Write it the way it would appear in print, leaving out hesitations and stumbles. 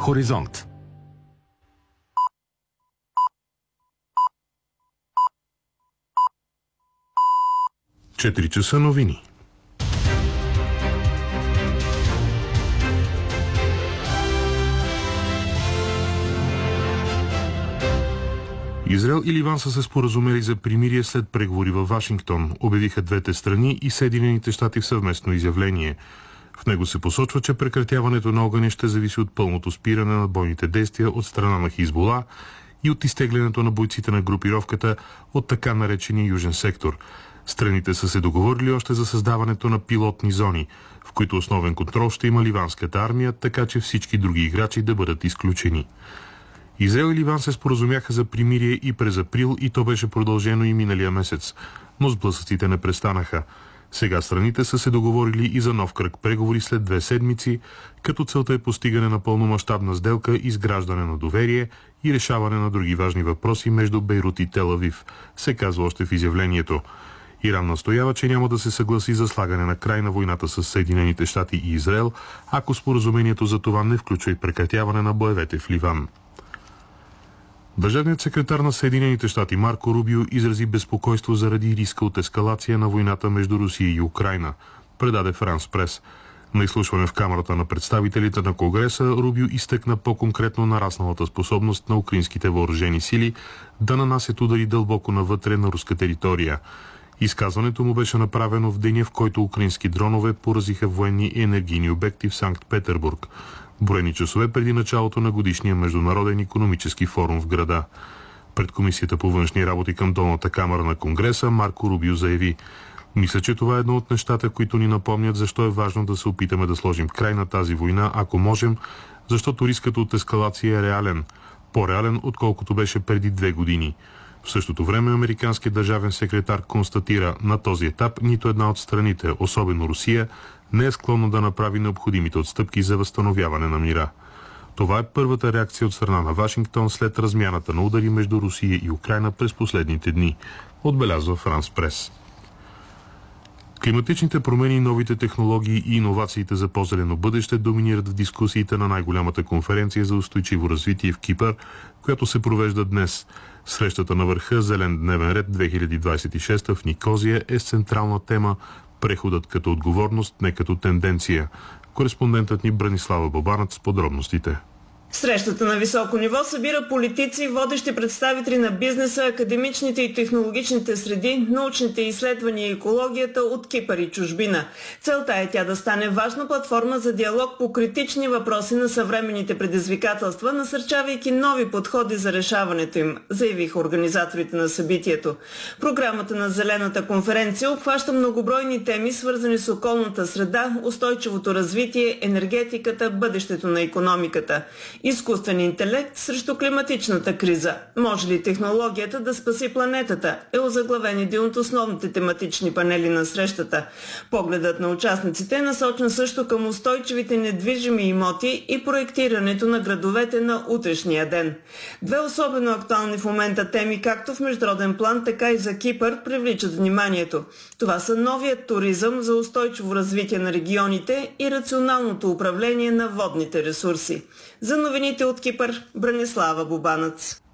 Хоризонт. Четири часа новини. Израел и Ливан са се споразумели за примирие след преговори във Вашингтон, обявиха двете страни и Съединените щати в съвместно изявление. В него се посочва, че прекратяването на огъня ще зависи от пълното спиране на бойните действия от страна на Хизбула и от изтеглянето на бойците на групировката от така наречения Южен сектор. Страните са се договорили още за създаването на пилотни зони, в които основен контрол ще има ливанската армия, така че всички други играчи да бъдат изключени. Израел и Ливан се споразумяха за примирие и през април и то беше продължено и миналия месец, но сблъсъците не престанаха. Сега страните са се договорили и за нов кръг преговори след 2 седмици, като целта е постигане на пълномащабна сделка, изграждане на доверие и решаване на други важни въпроси между Бейрут и Тел Авив, се казва още в изявлението. Иран настоява, че няма да се съгласи за слагане на край на войната с Съединените щати и Израел, ако споразумението за това не включва и прекратяване на боевете в Ливан. Държавният секретар на Съединените щати Марко Рубио изрази безпокойство заради риска от ескалация на войната между Русия и Украйна, предаде Франс Прес. На изслушване в Камарата на представителите на Конгреса Рубио изтъкна по-конкретно нарасналата способност на украинските въоръжени сили да нанасят удари дълбоко навътре на руска територия. Изказването му беше направено в деня, в който украински дронове поразиха военни и енергийни обекти в Санкт-Петербург, броени часове преди началото на годишния международен икономически форум в града. Пред Комисията по външни работи към Долната камара на Конгреса Марко Рубио заяви: "Мисля, че това е едно от нещата, които ни напомнят защо е важно да се опитаме да сложим край на тази война, ако можем, защото рискът от ескалация е реален, по-реален, отколкото беше преди 2 години. В същото време американският държавен секретар констатира: "На този етап нито една от страните, особено Русия, не е склонна да направи необходимите отстъпки за възстановяване на мира." Това е първата реакция от страна на Вашингтон след размяната на удари между Русия и Украйна през последните дни, отбелязва Франс Прес. Климатичните промени, новите технологии и иновациите за по-зелено бъдеще доминират в дискусиите на най-голямата конференция за устойчиво развитие в Кипър, която се провежда днес. Срещата на върха "Зелен дневен ред 2026" в Никозия е с централна тема "Преходът като отговорност, не като тенденция". Кореспондентът ни Бранислава Бобанът с подробностите. Срещата на високо ниво събира политици, водещи представители на бизнеса, академичните и технологичните среди, научните изследвания и екологията от Кипър и чужбина. Целта е тя да стане важна платформа за диалог по критични въпроси на съвременните предизвикателства, насърчавайки нови подходи за решаването им, заявиха организаторите на събитието. Програмата на Зелената конференция обхваща многобройни теми, свързани с околната среда, устойчивото развитие, енергетиката, бъдещето на икономиката. Изкуствен интелект срещу климатичната криза. Може ли технологията да спаси планетата? Е озаглавен един от основните тематични панели на срещата. Погледът на участниците е насочен също към устойчивите недвижими имоти и проектирането на градовете на утрешния ден. 2 особено актуални в момента теми, както в международен план, така и за Кипър, привличат вниманието. Това са новият туризъм за устойчиво развитие на регионите и рационалното управление на водните ресурси. За новините от Кипър, Бранислава Бобанът.